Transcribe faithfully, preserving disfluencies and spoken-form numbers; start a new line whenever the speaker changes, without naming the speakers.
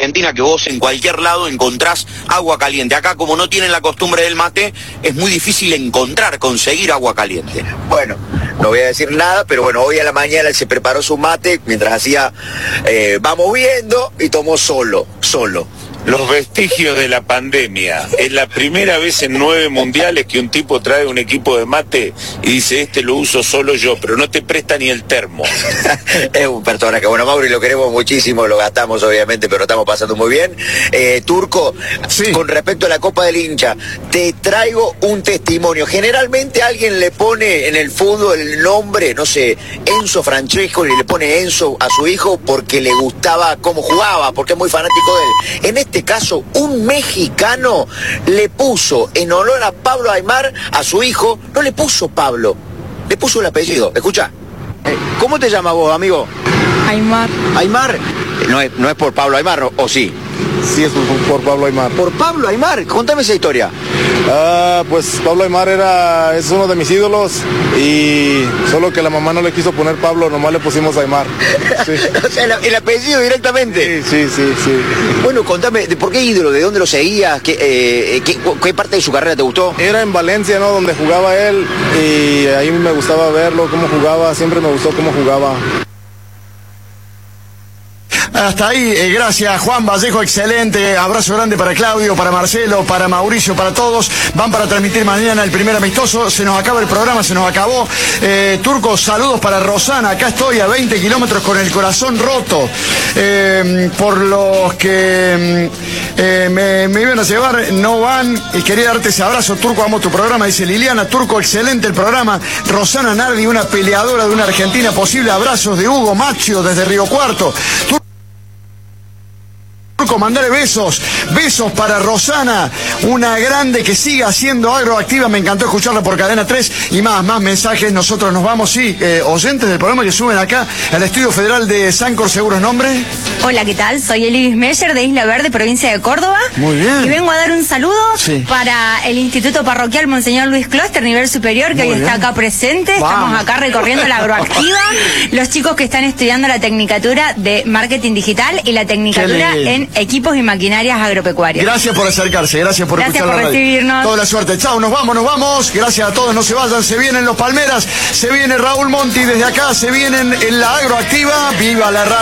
Argentina que vos en cualquier lado encontrás agua caliente. Acá, como no tienen la costumbre del mate, es muy difícil encontrar, conseguir agua caliente.
Bueno, no voy a decir nada, pero bueno, hoy a la mañana él se preparó su mate mientras hacía eh, vamos viendo y tomó solo, solo.
Los vestigios de la pandemia. Es la primera vez en nueve mundiales que un tipo trae un equipo de mate y dice, este lo uso solo yo, pero no te presta ni el termo.
Es un personaje, bueno, Mauri, lo queremos muchísimo, lo gastamos obviamente, pero estamos pasando muy bien. Eh, Turco, sí. Con respecto a la Copa del Hincha, te traigo un testimonio. Generalmente alguien le pone en el fútbol el nombre, no sé, Enzo Francesco, y le pone Enzo a su hijo porque le gustaba cómo jugaba, porque es muy fanático de él. En este caso, un mexicano le puso, en honor a Pablo Aimar, a su hijo, no le puso Pablo, le puso el apellido. Escucha, ¿cómo te llamas vos, amigo?
Aimar.
Aimar, no es, no es por Pablo Aimar, ¿o, o sí?
Sí, es por, por Pablo Aimar.
¿Por Pablo Aimar? Contame esa historia.
Uh, pues Pablo Aimar era, es uno de mis ídolos y solo que la mamá no le quiso poner Pablo, nomás le pusimos Aimar. Sí.
O sea, el, el apellido directamente.
Sí, sí, sí, sí.
Bueno, contame, ¿de por qué ídolo? ¿De dónde lo seguías? ¿Qué, eh, qué, ¿Qué parte de su carrera te gustó?
Era en Valencia, ¿no? Donde jugaba él y ahí me gustaba verlo, cómo jugaba, siempre me gustó cómo jugaba.
Hasta ahí, eh, gracias Juan Vallejo, excelente, abrazo grande para Claudio, para Marcelo, para Mauricio, para todos. Van para transmitir mañana el primer amistoso, se nos acaba el programa, se nos acabó. eh, Turco, saludos para Rosana, acá estoy a veinte kilómetros con el corazón roto, eh, por los que eh, me, me iban a llevar, no van, y quería darte ese abrazo. Turco, amo tu programa, dice Liliana. Turco, excelente el programa. Rosana Nardi, una peleadora de una Argentina posible, abrazos de Hugo Macho desde Río Cuarto. Turco, mandale besos, besos para Rosana, una grande que siga siendo agroactiva. Me encantó escucharla por Cadena tres y más, más mensajes. Nosotros nos vamos, sí, eh, oyentes del programa que suben acá al Estudio Federal de Sancor Seguros. ¿Nombre?
Hola, ¿qué tal? Soy Elvis Meyer de Isla Verde, provincia de Córdoba.
Muy bien.
Y vengo a dar un saludo
sí.
para el Instituto Parroquial Monseñor Luis Closter, nivel superior, que Muy hoy bien. Está acá presente. Vamos. Estamos acá recorriendo la agroactiva. Los chicos que están estudiando la tecnicatura de marketing digital y la tecnicatura en equipos y maquinarias agropecuarias.
Gracias por acercarse, gracias por
gracias
escuchar
por
la radio.
recibirnos.
Toda la suerte. Chao, nos vamos, nos vamos. Gracias a todos, no se vayan, se vienen los Palmeras, se viene Raúl Monti desde acá, se vienen en la agroactiva. Viva la radio.